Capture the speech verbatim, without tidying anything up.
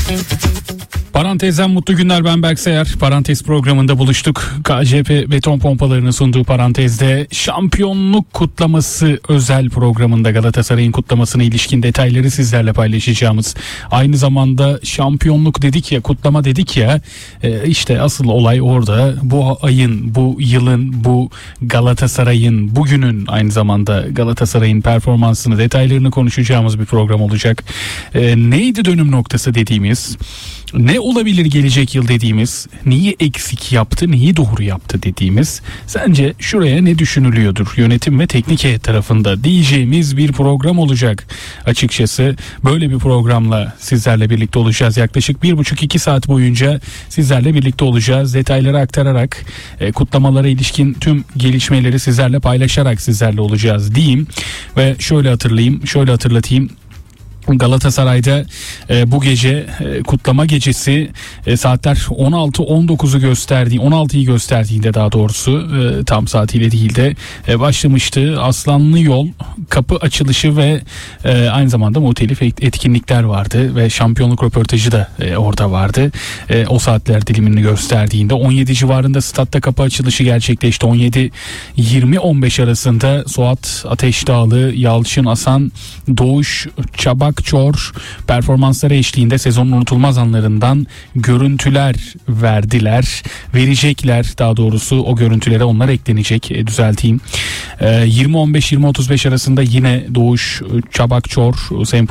Parantezden mutlu günler, ben Berk Sayar. Parantez programında buluştuk. K C P beton pompalarının sunduğu Parantez'de şampiyonluk kutlaması özel programında Galatasaray'ın kutlamasına ilişkin detayları sizlerle paylaşacağımız, aynı zamanda şampiyonluk dedik ya, kutlama dedik ya, işte asıl olay orada. Bu ayın, bu yılın, bu Galatasaray'ın, bugünün aynı zamanda Galatasaray'ın performansını, detaylarını konuşacağımız bir program olacak. E, neydi dönüm noktası dediğimiz, ne olabilir gelecek yıl dediğimiz, neyi eksik yaptı, neyi doğru yaptı dediğimiz, sence şuraya ne düşünülüyordur yönetim ve teknik heyet tarafında diyeceğimiz bir program olacak. Açıkçası böyle bir programla sizlerle birlikte olacağız. Yaklaşık bir buçuk iki saat boyunca sizlerle birlikte olacağız. Detayları aktararak, e, kutlamalara ilişkin tüm gelişmeleri sizlerle paylaşarak sizlerle olacağız diyeyim. Ve şöyle hatırlayayım, şöyle hatırlatayım. Galatasaray'da e, bu gece e, kutlama gecesi e, saatler on altı on dokuzu gösterdiği, on altıyı gösterdiğinde daha doğrusu e, tam saatiyle değil de e, başlamıştı. Aslanlı Yol kapı açılışı ve e, aynı zamanda muhtelif etkinlikler vardı ve şampiyonluk röportajı da e, orada vardı. E, o saatler dilimini gösterdiğinde on yedi civarında statta kapı açılışı gerçekleşti. on yedi yirmi on beş arasında Suat Ateşdağlı, Yalçın Asan, Doğuş Çabak Çor performansları eşliğinde sezonun unutulmaz anlarından görüntüler verdiler. Verecekler daha doğrusu, o görüntülere onlar eklenecek, e, düzelteyim. E, yirmi on beş yirmi otuz beş arasında yine Doğuş Çabak Çor